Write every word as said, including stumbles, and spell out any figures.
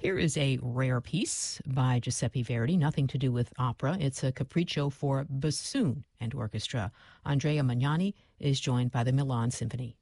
Here is a rare piece by Giuseppe Verdi, nothing to do with opera. It's a capriccio for bassoon and orchestra. Andrea Magnani is joined by the Milan Symphony.